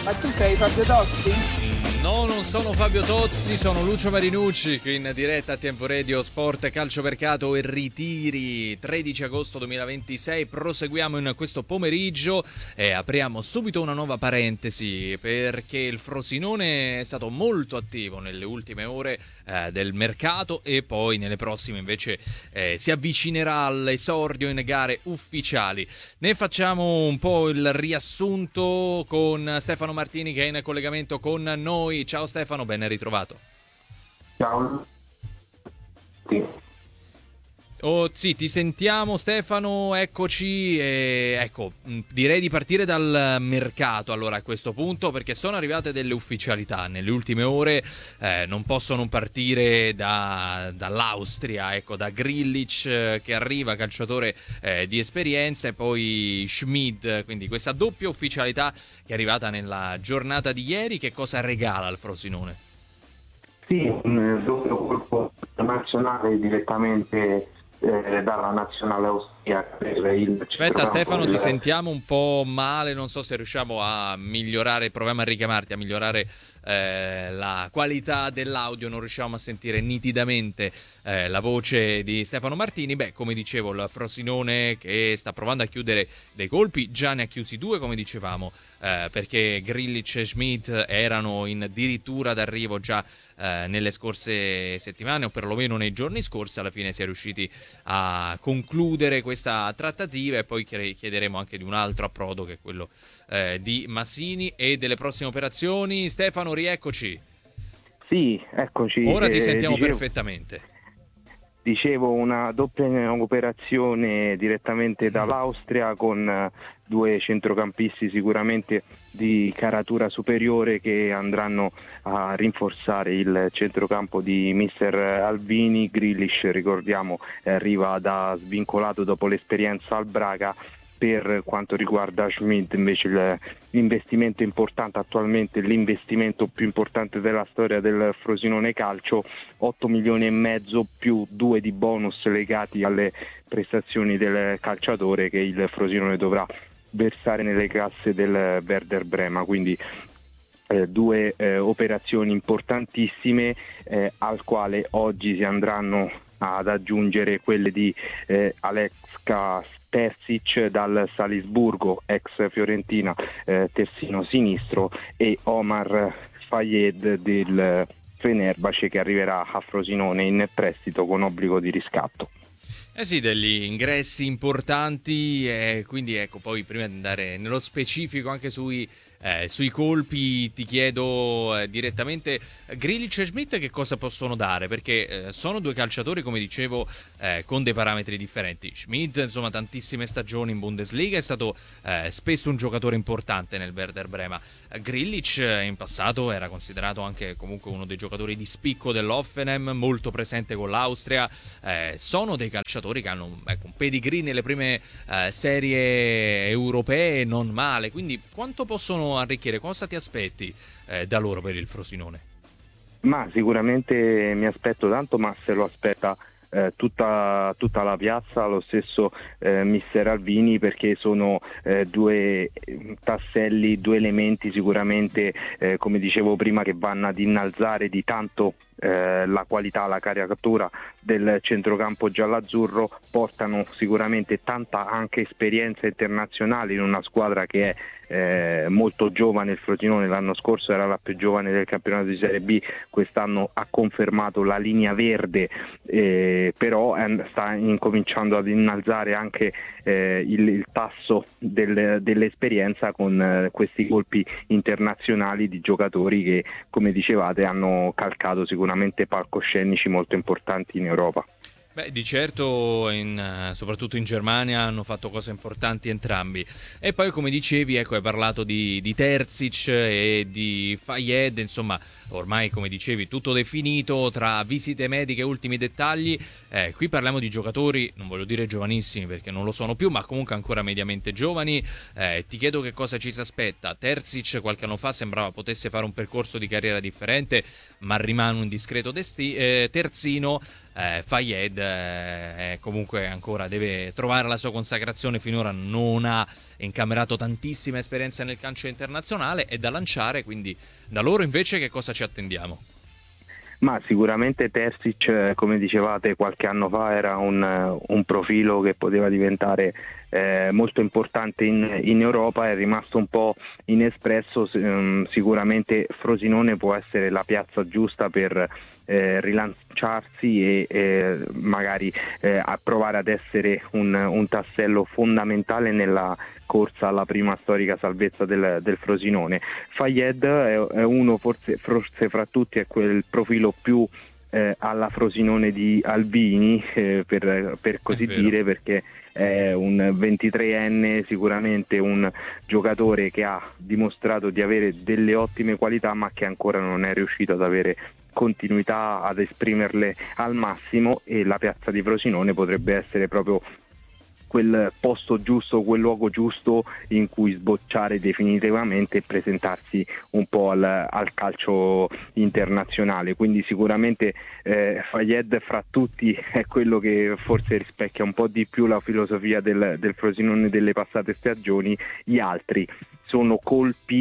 Ma tu sei Fabio Tozzi? No, non sono Fabio Tozzi, sono Lucio Marinucci, qui in diretta a Tempo Radio Sport, Calciomercato e Ritiri. 13 agosto 2026, proseguiamo in questo pomeriggio e apriamo subito una nuova parentesi perché il Frosinone è stato molto attivo nelle ultime ore del mercato e poi nelle prossime invece si avvicinerà all'esordio in gare ufficiali. Ne facciamo un po' il riassunto con Stefano Martini che è in collegamento con noi. Ciao Stefano, ben ritrovato. Ciao. Sì. Oh sì, ti sentiamo Stefano, eccoci. Ecco, direi di partire dal mercato allora a questo punto, perché sono arrivate delle ufficialità nelle ultime ore. Non posso non partire dall'Austria, ecco, da Grilic che arriva, calciatore di esperienza, e poi Schmid, quindi questa doppia ufficialità che è arrivata nella giornata di ieri. Che cosa regala al Frosinone? Sì, un doppio colpo nazionale direttamente dalla nazionale austriaca per il Aspetta Stefano, centrocampo ti sentiamo un po' male, non so se riusciamo a migliorare, proviamo a richiamarti, a migliorare la qualità dell'audio, non riusciamo a sentire nitidamente la voce di Stefano Martini. Beh, come dicevo, il Frosinone che sta provando a chiudere dei colpi, già ne ha chiusi due come dicevamo, perché Grilic e Schmidt erano in addirittura d'arrivo già nelle scorse settimane, o perlomeno nei giorni scorsi. Alla fine si è riusciti a concludere questa trattativa e poi chiederemo anche di un altro approdo, che è quello di Massini, e delle prossime operazioni. Stefano, rieccoci. Sì, eccoci. Ora ti sentiamo perfettamente. Dicevo, una doppia operazione direttamente dall'Austria con due centrocampisti sicuramente di caratura superiore che andranno a rinforzare il centrocampo di mister Albini. Grilic, ricordiamo, arriva da svincolato dopo l'esperienza al Braga. Per quanto riguarda Schmidt invece l'investimento importante, attualmente l'investimento più importante della storia del Frosinone Calcio, 8 milioni e mezzo più 2 di bonus legati alle prestazioni del calciatore che il Frosinone dovrà versare nelle casse del Werder Brema, quindi due operazioni importantissime al quale oggi si andranno ad aggiungere quelle di Alexka Terzic dal Salisburgo, ex Fiorentina, terzino sinistro, e Omar Fayed del Fenerbahce che arriverà a Frosinone in prestito con obbligo di riscatto. Eh sì, degli ingressi importanti, quindi ecco, poi prima di andare nello specifico anche sui colpi, ti chiedo direttamente Grilic e Schmidt che cosa possono dare, perché sono due calciatori, come dicevo, con dei parametri differenti. Schmidt, insomma, tantissime stagioni in Bundesliga, è stato spesso un giocatore importante nel Werder Brema. Grilic in passato era considerato anche comunque uno dei giocatori di spicco dell'Hoffenheim, molto presente con l'Austria. Sono dei calciatori che hanno un pedigree nelle prime serie europee non male, quindi quanto possono arricchire? Cosa ti aspetti da loro per il Frosinone? Ma sicuramente mi aspetto tanto, ma se lo aspetta tutta la piazza, lo stesso mister Albini, perché sono due tasselli, due elementi sicuramente, come dicevo prima, che vanno ad innalzare di tanto la qualità, la caricatura del centrocampo gialloazzurro. Portano sicuramente tanta anche esperienza internazionale in una squadra che è molto giovane. Il Frosinone l'anno scorso era la più giovane del campionato di Serie B, quest'anno ha confermato la linea verde, però sta incominciando ad innalzare anche il tasso dell'esperienza con questi colpi internazionali di giocatori che, come dicevate, hanno calcato sicuramente palcoscenici molto importanti in Europa. Beh, di certo, soprattutto in Germania hanno fatto cose importanti entrambi. E poi, come dicevi, ecco, hai parlato di Terzic e di Fayed, insomma, ormai, come dicevi, tutto definito tra visite mediche e ultimi dettagli. Qui parliamo di giocatori, non voglio dire giovanissimi perché non lo sono più, ma comunque ancora mediamente giovani. Ti chiedo che cosa ci si aspetta. Terzic qualche anno fa sembrava potesse fare un percorso di carriera differente, ma rimane un discreto terzino. Fayed comunque ancora deve trovare la sua consacrazione, finora non ha incamerato tantissima esperienza nel calcio internazionale, è da lanciare, quindi da loro invece che cosa ci attendiamo? Ma sicuramente Terzic, come dicevate qualche anno fa, era un profilo che poteva diventare molto importante in Europa, è rimasto un po' inespresso. Sicuramente Frosinone può essere la piazza giusta per rilanciarsi e magari a provare ad essere un tassello fondamentale nella corsa alla prima storica salvezza del Frosinone. Fayed è uno, forse fra tutti, è quel profilo più alla Frosinone di Albini, per così dire, perché è un 23enne, sicuramente un giocatore che ha dimostrato di avere delle ottime qualità, ma che ancora non è riuscito ad avere continuità, ad esprimerle al massimo, e la piazza di Frosinone potrebbe essere proprio quel posto giusto, quel luogo giusto in cui sbocciare definitivamente e presentarsi un po' al calcio internazionale. Quindi sicuramente Fayed fra tutti è quello che forse rispecchia un po' di più la filosofia del Frosinone delle passate stagioni. Gli altri sono colpi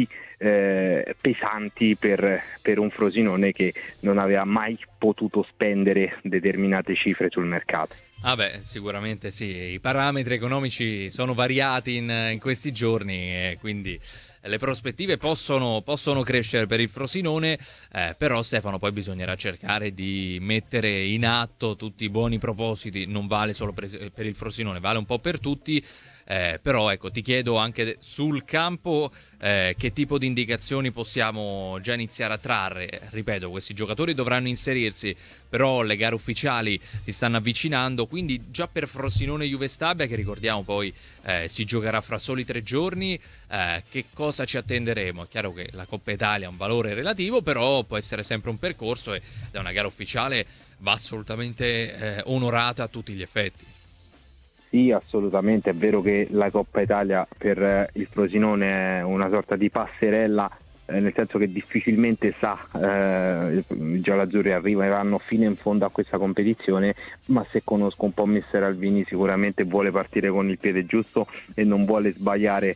pesanti per un Frosinone che non aveva mai potuto spendere determinate cifre sul mercato. Ah beh, sicuramente sì, i parametri economici sono variati in questi giorni, e quindi le prospettive possono crescere per il Frosinone, però Stefano, poi bisognerà cercare di mettere in atto tutti i buoni propositi, non vale solo per il Frosinone, vale un po' per tutti. Però ecco, ti chiedo anche sul campo che tipo di indicazioni possiamo già iniziare a trarre. Ripeto, questi giocatori dovranno inserirsi, però le gare ufficiali si stanno avvicinando, quindi già per Frosinone Juve Stabia, che ricordiamo poi si giocherà fra soli 3 giorni, che cosa ci attenderemo? È chiaro che la Coppa Italia ha un valore relativo, però può essere sempre un percorso, e da una gara ufficiale va assolutamente onorata a tutti gli effetti. Sì, assolutamente, è vero che la Coppa Italia per il Frosinone è una sorta di passerella, nel senso che difficilmente i gialloroazzurri arriveranno fino in fondo a questa competizione, ma se conosco un po' Mister Albini sicuramente vuole partire con il piede giusto e non vuole sbagliare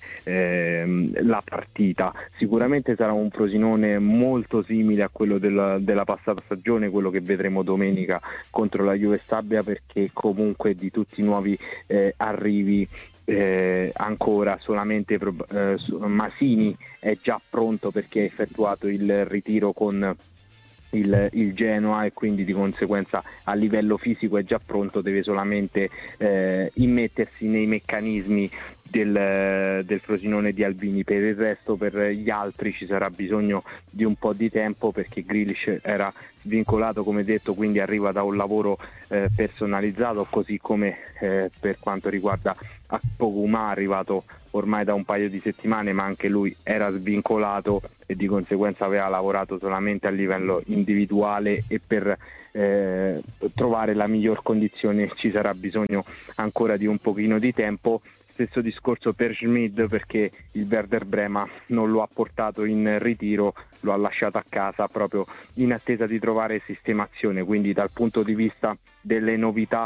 la partita. Sicuramente sarà un Frosinone molto simile a quello della passata stagione, quello che vedremo domenica contro la Juve Stabia, perché comunque di tutti i nuovi arrivi ancora solamente Masini è già pronto, perché ha effettuato il ritiro con il Genoa e quindi di conseguenza a livello fisico è già pronto, deve solamente immettersi nei meccanismi del Frosinone di Albini. Per il resto, per gli altri ci sarà bisogno di un po' di tempo, perché Grealish era svincolato, come detto, quindi arriva da un lavoro personalizzato, così come per quanto riguarda Akpoguma, arrivato ormai da un paio di settimane, ma anche lui era svincolato e di conseguenza aveva lavorato solamente a livello individuale, e per trovare la miglior condizione ci sarà bisogno ancora di un pochino di tempo. Stesso discorso per Schmid, perché il Werder Brema non lo ha portato in ritiro, lo ha lasciato a casa proprio in attesa di trovare sistemazione. Quindi dal punto di vista delle novità,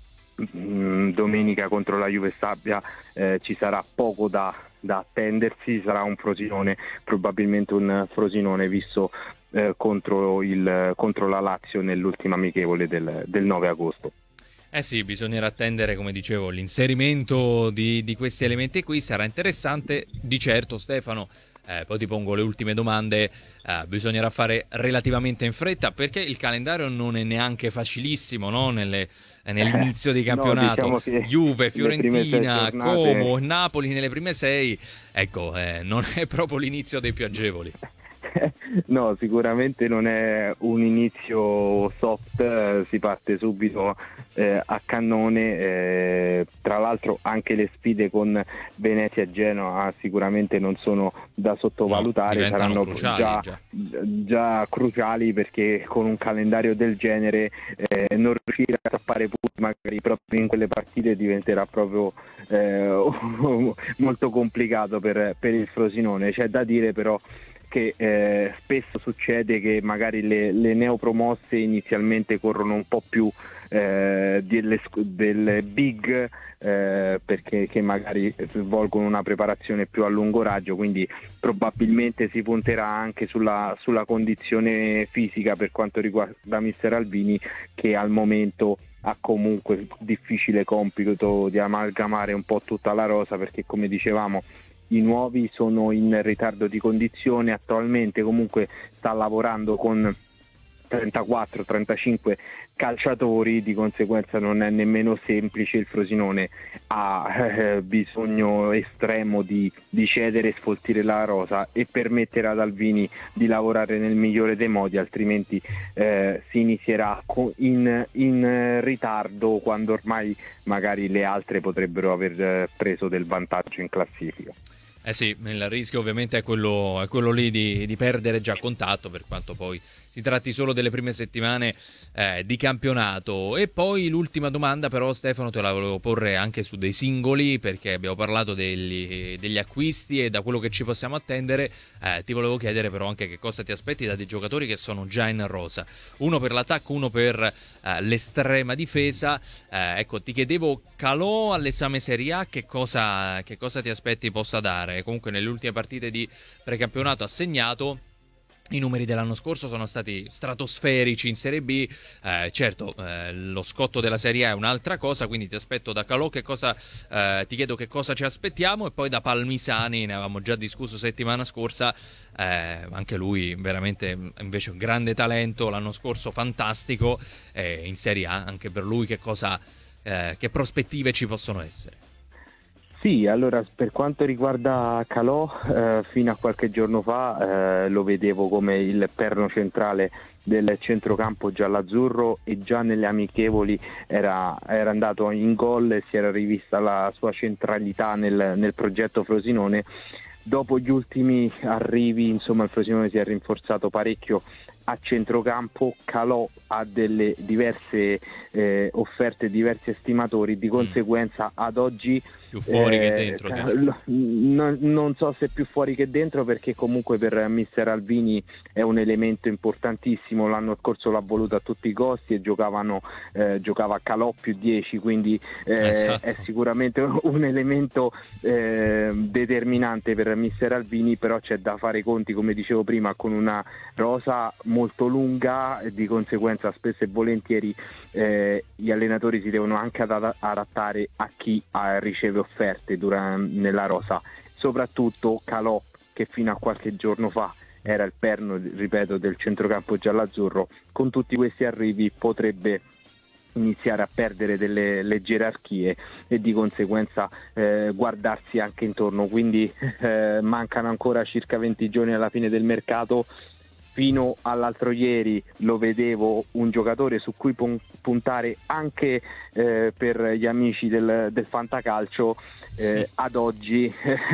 domenica contro la Juve Stabia ci sarà poco da attendersi. Sarà un Frosinone, probabilmente un Frosinone visto contro la Lazio nell'ultima amichevole del 9 agosto. Eh sì, bisognerà attendere, come dicevo, l'inserimento di questi elementi qui. Sarà interessante di certo, Stefano. Poi ti pongo le ultime domande. Bisognerà fare relativamente in fretta, perché il calendario non è neanche facilissimo, no? Nell'inizio di campionato, no, diciamo Juve, Fiorentina, Como, Napoli nelle prime 6. Ecco, non è proprio l'inizio dei più agevoli. No, sicuramente non è un inizio soft, si parte subito a cannone, tra l'altro anche le sfide con Venezia e Genoa sicuramente non sono da sottovalutare, no, saranno cruciali, già cruciali, perché con un calendario del genere non riuscire a tappare punti magari proprio in quelle partite diventerà proprio molto complicato per il Frosinone. C'è da dire però che spesso succede che magari le neopromosse inizialmente corrono un po' più delle big, perché che magari svolgono una preparazione più a lungo raggio, quindi probabilmente si punterà anche sulla condizione fisica per quanto riguarda mister Alvini, che al momento ha comunque il difficile compito di amalgamare un po' tutta la rosa, perché come dicevamo i nuovi sono in ritardo di condizione attualmente, comunque sta lavorando con 34-35 calciatori, di conseguenza non è nemmeno semplice. Il Frosinone ha bisogno estremo di cedere e sfoltire la rosa e permettere ad Alvini di lavorare nel migliore dei modi, altrimenti si inizierà in ritardo, quando ormai magari le altre potrebbero aver preso del vantaggio in classifica. Eh sì, il rischio ovviamente è quello lì di perdere già contatto, per quanto poi si tratti solo delle prime settimane di campionato. E poi l'ultima domanda però, Stefano, te la volevo porre anche su dei singoli, perché abbiamo parlato degli acquisti e da quello che ci possiamo attendere. Ti volevo chiedere però anche che cosa ti aspetti da dei giocatori che sono già in rosa, uno per l'attacco, uno per l'estrema difesa. Ecco, ti chiedevo Calò all'esame Serie A, che cosa ti aspetti possa dare. Comunque nelle ultime partite di precampionato ha segnato. I numeri dell'anno scorso sono stati stratosferici in Serie B. Certo, lo scotto della Serie A è un'altra cosa, quindi ti aspetto da Calò ti chiedo che cosa ci aspettiamo, e poi da Palmisani ne avevamo già discusso settimana scorsa. Anche lui veramente invece un grande talento, l'anno scorso fantastico, in Serie A anche per lui che prospettive ci possono essere? Sì, allora per quanto riguarda Calò, fino a qualche giorno fa lo vedevo come il perno centrale del centrocampo giall'azzurro, e già nelle amichevoli era andato in gol e si era rivista la sua centralità nel progetto Frosinone. Dopo gli ultimi arrivi, insomma, il Frosinone si è rinforzato parecchio a centrocampo. Calò ha delle diverse offerte, diversi estimatori, di conseguenza ad oggi più fuori che dentro. Non so se più fuori che dentro, perché comunque per mister Alvini è un elemento importantissimo. L'anno scorso l'ha voluto a tutti i costi e giocava Calò più 10, quindi esatto. È sicuramente un elemento determinante per mister Alvini, però c'è da fare i conti, come dicevo prima, con una rosa molto lunga, e di conseguenza spesso e volentieri gli allenatori si devono anche adattare a chi riceve offerte nella rosa, soprattutto Calò, che fino a qualche giorno fa era il perno, ripeto, del centrocampo giall'azzurro. Con tutti questi arrivi potrebbe iniziare a perdere le gerarchie e di conseguenza guardarsi anche intorno, quindi mancano ancora circa 20 giorni alla fine del mercato. Fino all'altro ieri lo vedevo un giocatore su cui puntare anche per gli amici del fantacalcio. Ad oggi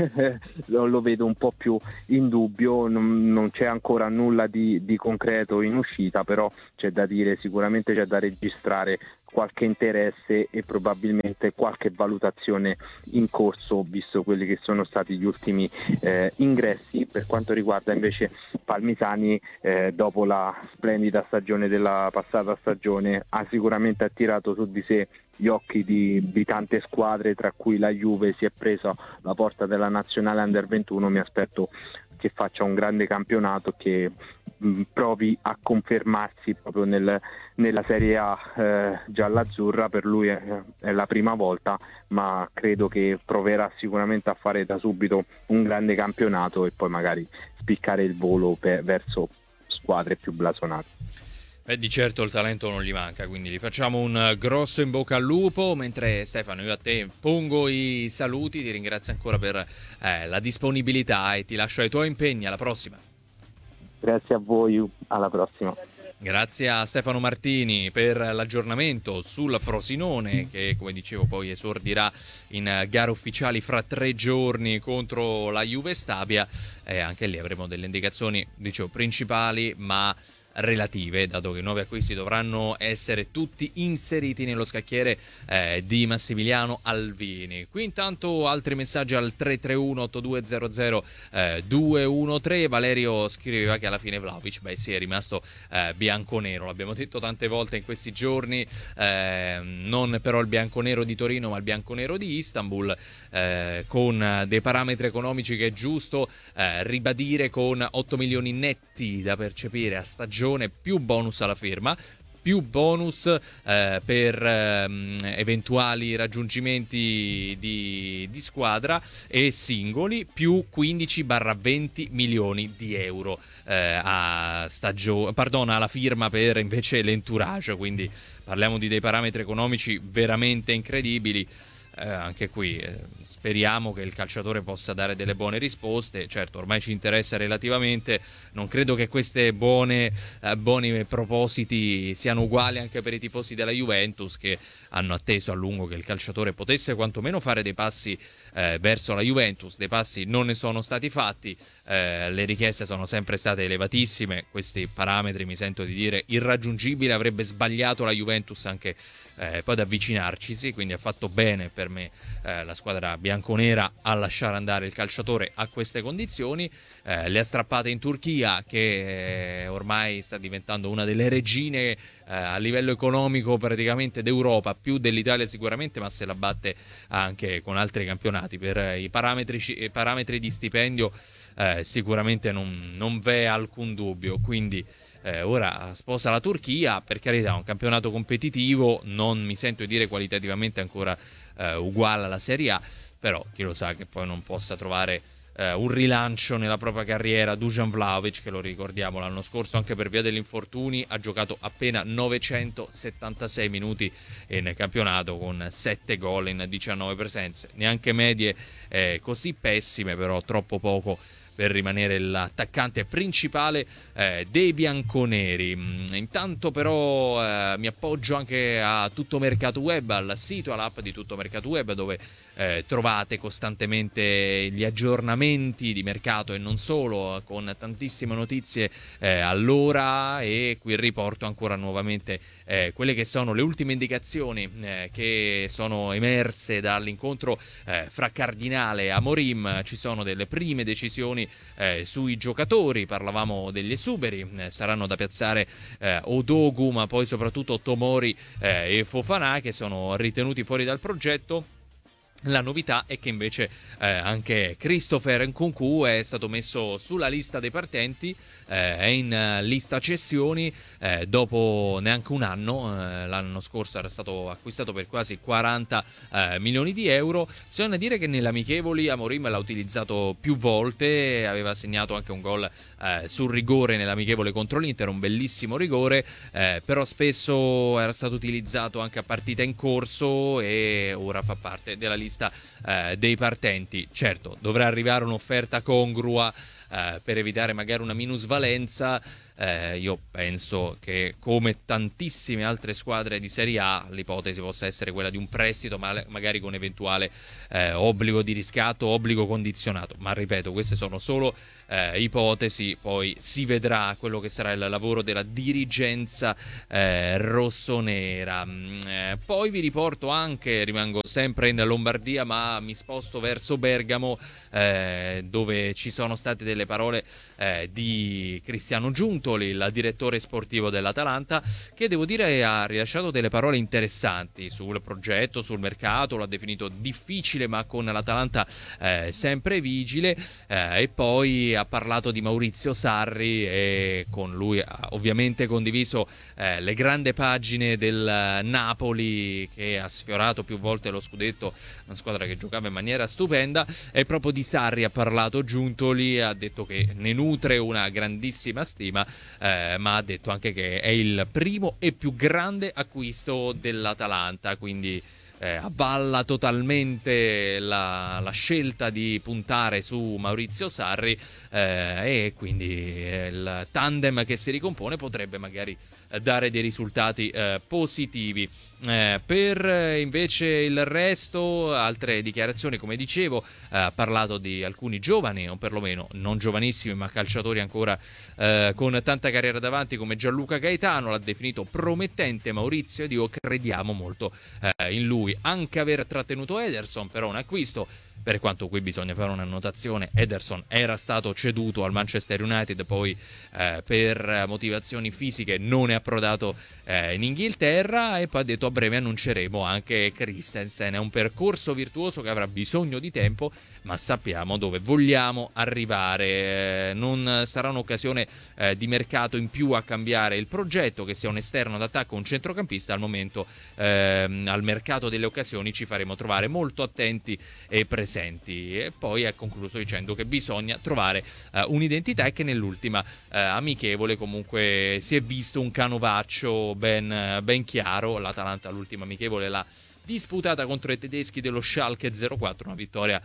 lo vedo un po' più in dubbio, non c'è ancora nulla di concreto in uscita, però c'è da dire, sicuramente c'è da registrare qualche interesse e probabilmente qualche valutazione in corso, visto quelli che sono stati gli ultimi ingressi. Per quanto riguarda invece Palmisani, dopo la splendida stagione della passata stagione, ha sicuramente attirato su di sé gli occhi di tante squadre, tra cui la Juve si è presa la porta della nazionale Under 21. Mi aspetto che faccia un grande campionato, che provi a confermarsi proprio nella Serie A gialla-azzurra. Per lui è la prima volta, ma credo che proverà sicuramente a fare da subito un grande campionato e poi magari spiccare il volo verso squadre più blasonate. Di certo il talento non gli manca, quindi gli facciamo un grosso in bocca al lupo. Mentre Stefano, io a te pongo i saluti, ti ringrazio ancora per la disponibilità e ti lascio ai tuoi impegni. Alla prossima. Grazie a voi, alla prossima. Grazie a Stefano Martini per l'aggiornamento sul Frosinone, che come dicevo poi esordirà in gare ufficiali fra 3 giorni contro la Juve Stabia. Anche lì avremo delle indicazioni, dicevo, principali, ma relative, dato che i nuovi acquisti dovranno essere tutti inseriti nello scacchiere di Massimiliano Alvini. Qui intanto altri messaggi al 331-8200-213. Valerio scriveva che alla fine Vlahovic, beh sì, è rimasto bianconero, l'abbiamo detto tante volte in questi giorni, non però il bianconero di Torino ma il bianconero di Istanbul, con dei parametri economici che è giusto ribadire, con 8 milioni netti da percepire a stagione, più bonus alla firma, più bonus per eventuali raggiungimenti di squadra e singoli, più 15-20 milioni di euro alla firma per invece l'entourage, quindi parliamo di dei parametri economici veramente incredibili. Anche qui speriamo che il calciatore possa dare delle buone risposte. Certo, ormai ci interessa relativamente, non credo che queste buoni propositi siano uguali anche per i tifosi della Juventus, che hanno atteso a lungo che il calciatore potesse quantomeno fare dei passi verso la Juventus. Dei passi non ne sono stati fatti, le richieste sono sempre state elevatissime, questi parametri mi sento di dire irraggiungibili, avrebbe sbagliato la Juventus anche poi ad avvicinarcisi, quindi ha fatto bene per me la squadra bianconera a lasciare andare il calciatore a queste condizioni. Le ha strappate in Turchia, che ormai sta diventando una delle regine a livello economico praticamente d'Europa, più dell'Italia sicuramente, ma se la batte anche con altri campionati per i parametri di stipendio. Sicuramente non v'è alcun dubbio, quindi ora sposa la Turchia, per carità, un campionato competitivo, non mi sento di dire qualitativamente ancora uguale alla Serie A, però chi lo sa che poi non possa trovare un rilancio nella propria carriera. Dusan Vlahovic, che lo ricordiamo l'anno scorso anche per via degli infortuni ha giocato appena 976 minuti in campionato con 7 gol in 19 presenze, neanche medie così pessime, però troppo poco per rimanere l'attaccante principale dei bianconeri. Intanto però mi appoggio anche a Tutto Mercato Web, al sito, all'app di Tutto Mercato Web, dove trovate costantemente gli aggiornamenti di mercato e non solo, con tantissime notizie all'ora, e qui riporto ancora nuovamente quelle che sono le ultime indicazioni che sono emerse dall'incontro fra Cardinale e Amorim. Ci sono delle prime decisioni sui giocatori, parlavamo degli esuberi, saranno da piazzare Odogu, ma poi soprattutto Tomori e Fofana, che sono ritenuti fuori dal progetto. La novità è che invece anche Christopher Nkunku è stato messo sulla lista dei partenti, è in lista cessioni dopo neanche un anno. L'anno scorso era stato acquistato per quasi 40 milioni di euro. Bisogna dire che nelle amichevoli Amorim l'ha utilizzato più volte, aveva segnato anche un gol sul rigore nell'amichevole contro l'Inter, un bellissimo rigore, però spesso era stato utilizzato anche a partita in corso e ora fa parte della lista dei partenti. Certo, dovrà arrivare un'offerta congrua per evitare magari una minusvalenza. Io penso che, come tantissime altre squadre di Serie A, l'ipotesi possa essere quella di un prestito, magari con eventuale obbligo di riscatto, obbligo condizionato, ma ripeto, queste sono solo ipotesi, poi si vedrà quello che sarà il lavoro della dirigenza rossonera. Poi vi riporto anche, rimango sempre in Lombardia ma mi sposto verso Bergamo, dove ci sono state delle parole di Cristiano Giuntoli, il direttore sportivo dell'Atalanta, che devo dire ha rilasciato delle parole interessanti sul progetto, sul mercato. L'ha definito difficile ma con l'Atalanta sempre vigile, e poi ha parlato di Maurizio Sarri e con lui ha ovviamente condiviso le grandi pagine del Napoli, che ha sfiorato più volte lo scudetto, una squadra che giocava in maniera stupenda. E proprio di Sarri ha parlato Giuntoli, ha detto che ne nutre una grandissima stima, ma ha detto anche che è il primo e più grande acquisto dell'Atalanta, quindi avvalla totalmente la scelta di puntare su Maurizio Sarri, e quindi il tandem che si ricompone potrebbe magari dare dei risultati positivi. Per invece il resto, altre dichiarazioni, come dicevo, ha parlato di alcuni giovani, o perlomeno non giovanissimi, ma calciatori ancora con tanta carriera davanti, come Gianluca Gaetano. L'ha definito promettente Maurizio ed io crediamo molto in lui. Anche aver trattenuto Ederson, però un acquisto, per quanto qui bisogna fare un'annotazione: Ederson era stato ceduto al Manchester United, poi per motivazioni fisiche non è approdato in Inghilterra, e poi ha detto a breve annunceremo anche Christensen. È un percorso virtuoso che avrà bisogno di tempo, ma sappiamo dove vogliamo arrivare. Non sarà un'occasione di mercato in più a cambiare il progetto, che sia un esterno d'attacco o un centrocampista. Al momento al mercato delle occasioni ci faremo trovare molto attenti e presenti. E poi ha concluso dicendo che bisogna trovare un'identità, e che nell'ultima amichevole comunque si è visto un canovaccio ben chiaro. L'Atalanta l'ultima amichevole l'ha disputata contro i tedeschi dello Schalke 04, una vittoria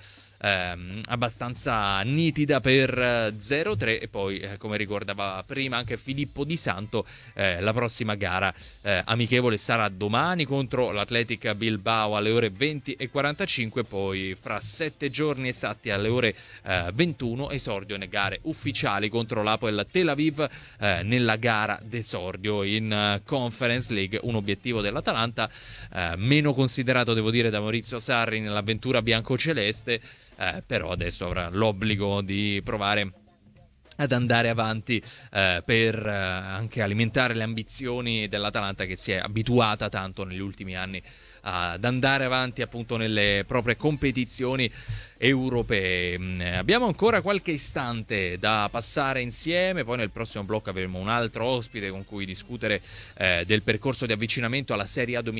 abbastanza nitida per 0-3, e poi come ricordava prima anche Filippo Di Santo, la prossima gara amichevole sarà domani contro l'Athletic Bilbao alle ore 20:45, poi fra 7 giorni esatti alle ore 21 esordio nelle gare ufficiali contro l'Apoel Tel Aviv, nella gara d'esordio in Conference League. Un obiettivo dell'Atalanta meno considerato, devo dire, da Maurizio Sarri nell'avventura biancoceleste, però adesso avrà l'obbligo di provare ad andare avanti per anche alimentare le ambizioni dell'Atalanta, che si è abituata tanto negli ultimi anni ad andare avanti appunto nelle proprie competizioni europee. Abbiamo ancora qualche istante da passare insieme, poi nel prossimo blocco avremo un altro ospite con cui discutere del percorso di avvicinamento alla Serie A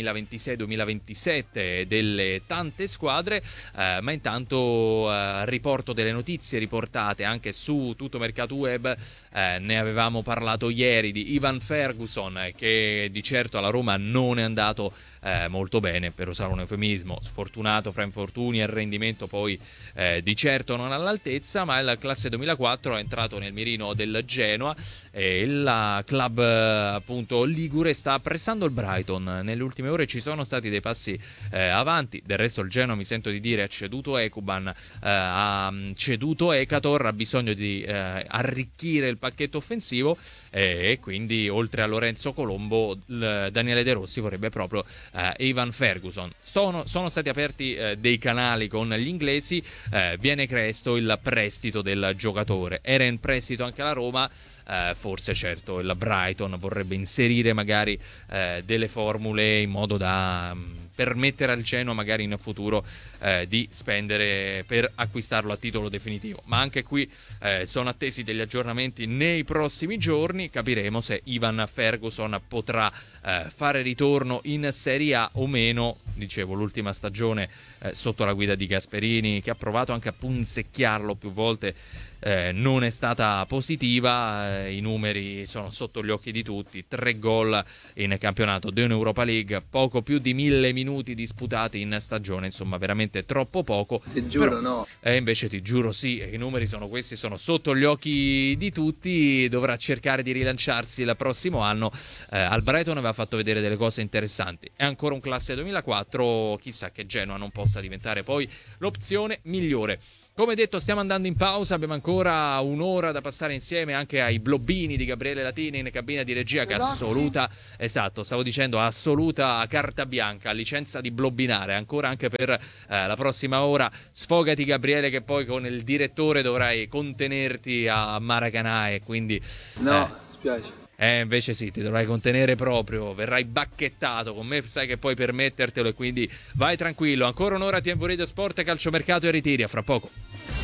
2026-2027 delle tante squadre, ma intanto riporto delle notizie riportate anche su Tutto Mercato Web. Ne avevamo parlato ieri di Ivan Ferguson, che di certo alla Roma non è andato molto bene, per usare un eufemismo, sfortunato fra infortuni e rendimento poi di certo non all'altezza, ma il classe 2004 è entrato nel mirino del Genoa, e il club appunto ligure sta pressando il Brighton. Nelle ultime ore ci sono stati dei passi avanti. Del resto il Genoa, mi sento di dire, ha ceduto Ekuban, ha ceduto Ekator, ha bisogno di arricchire il pacchetto offensivo, e quindi oltre a Lorenzo Colombo Daniele De Rossi vorrebbe proprio Ivan Ferguson. Sono stati aperti dei canali con gli inglesi, viene chiesto il prestito del giocatore. Era in prestito anche la Roma, forse certo il Brighton vorrebbe inserire magari delle formule in modo da permettere al Genoa magari in futuro di spendere per acquistarlo a titolo definitivo. Ma anche qui sono attesi degli aggiornamenti nei prossimi giorni. Capiremo se Ivan Ferguson potrà fare ritorno in Serie A o meno. Dicevo, l'ultima stagione sotto la guida di Gasperini, che ha provato anche a punzecchiarlo più volte, non è stata positiva. I numeri sono sotto gli occhi di tutti: 3 gol in campionato, 2 in Europa League, poco più di 1000 minuti disputati in stagione, insomma veramente troppo poco. Ti giuro, però, no. Invece ti giuro sì, i numeri sono questi, sono sotto gli occhi di tutti. Dovrà cercare di rilanciarsi il prossimo anno. Al Brighton aveva fatto vedere delle cose interessanti. È ancora un classe 2004, chissà che Genoa non possa diventare poi l'opzione migliore. Come detto, stiamo andando in pausa, abbiamo ancora un'ora da passare insieme anche ai blobbini di Gabriele Latini in cabina di regia, che assoluta, esatto, stavo dicendo, assoluta carta bianca, licenza di blobbinare ancora anche per la prossima ora. Sfogati Gabriele, che poi con il direttore dovrai contenerti a Maracanã, e quindi no, spiace. Invece sì, ti dovrai contenere proprio, verrai bacchettato. Con me sai che puoi permettertelo, e quindi vai tranquillo. Ancora un'ora TNV Radio Sport, calciomercato e ritiri, a fra poco.